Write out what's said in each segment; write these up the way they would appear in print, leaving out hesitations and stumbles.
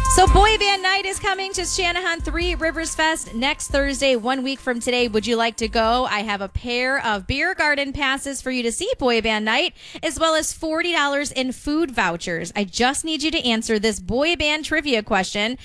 So Boy Band Night is coming to Channahon 3 Rivers Fest next Thursday, 1 week from today. Would you like to go? I have a pair of beer garden passes for you to see Boy Band Night, as well as $40 in food vouchers. I just need you to answer this boy band trivia question,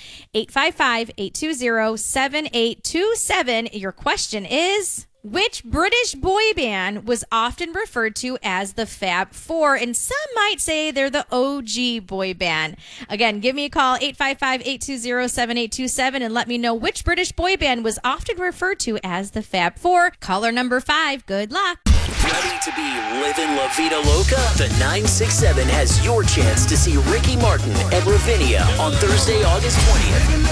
855-820-7827. Your question is... which British boy band was often referred to as the Fab Four? And some might say they're the OG boy band. Again, give me a call, 855-820-7827, and let me know which British boy band was often referred to as the Fab Four. Caller number 5, good luck. Ready to be living La Vida Loca? The 967 has your chance to see Ricky Martin at Ravinia on Thursday, August 20th.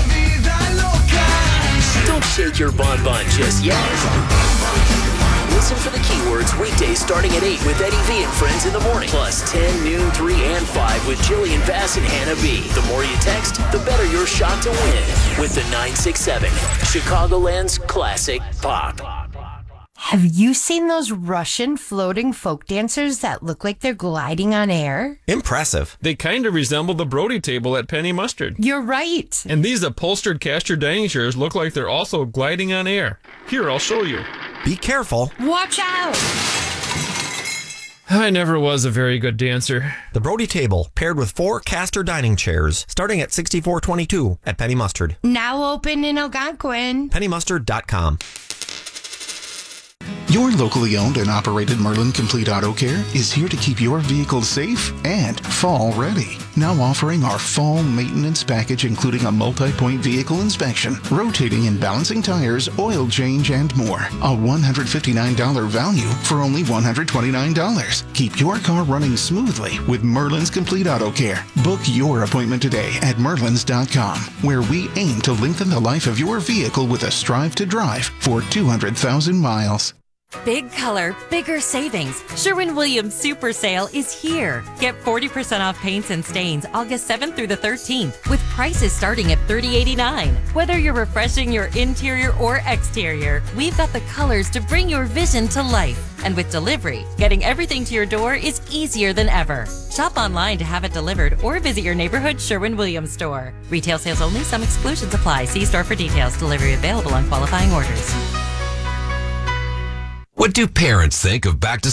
Don't shake your bonbon just yet. Listen for the keywords weekdays starting at 8 with Eddie V and Friends in the morning. Plus 10, noon, 3, and 5 with Jillian Bass and Hannah B. The more you text, the better your shot to win with the 967, Chicagoland's classic pop. Have you seen those Russian floating folk dancers that look like they're gliding on air? Impressive. They kind of resemble the Brody table at Penny Mustard. You're right. And these upholstered caster dining chairs look like they're also gliding on air. Here, I'll show you. Be careful. Watch out! I never was a very good dancer. The Brody table, paired with 4 caster dining chairs, starting at $64.22 at Penny Mustard. Now open in Algonquin. PennyMustard.com. Your locally owned and operated Merlin Complete Auto Care is here to keep your vehicle safe and fall ready. Now offering our fall maintenance package, including a multi-point vehicle inspection, rotating and balancing tires, oil change, and more. A $159 value for only $129. Keep your car running smoothly with Merlin's Complete Auto Care. Book your appointment today at Merlins.com, where we aim to lengthen the life of your vehicle with a Strive to Drive for 200,000 miles. Big color, bigger savings. Sherwin-Williams Super Sale is here. Get 40% off paints and stains August 7th through the 13th with prices starting at $30.89. Whether you're refreshing your interior or exterior, we've got the colors to bring your vision to life. And with delivery, getting everything to your door is easier than ever. Shop online to have it delivered or visit your neighborhood Sherwin-Williams store. Retail sales only. Some exclusions apply. See store for details. Delivery available on qualifying orders. What do parents think of back to